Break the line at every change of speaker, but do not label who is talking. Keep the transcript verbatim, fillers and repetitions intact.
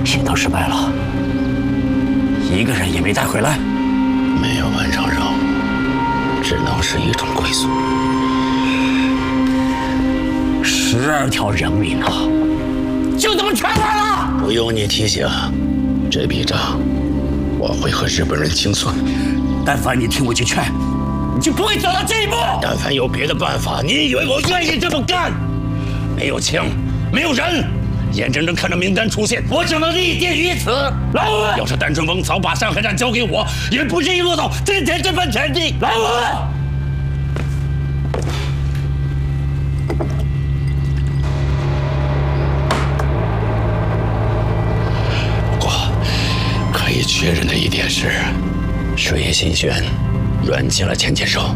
协同失败了，一个人也没带回来。
没有完成任务，只能是一种归宿。
十二条人命啊，就这么全完了？
不用你提醒，这笔账我会和日本人清算。
但凡你听我句劝，你就不会走到这一步。
但凡有别的办法，你以为我愿意这么干？没有枪，没有人，眼睁睁看着名单出现，我只能立定于此。
老五，
要是单纯翁早把上海站交给我，也不至于落到今天这般田地。
老五。
可以确认的一点是，水野新选软禁了钱建寿，